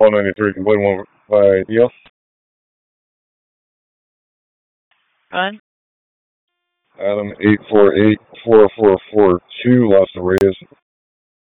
493, complete one by EL. Run. Adam 848-4442, lost the Reyes.